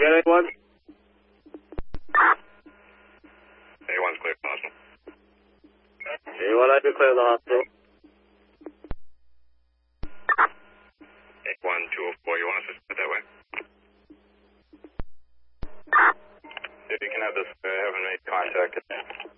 get A1? A1's clear for hospital. A1, I can clear the hospital. A1, 204, you want us to split that way? If you can have this, haven't made contact.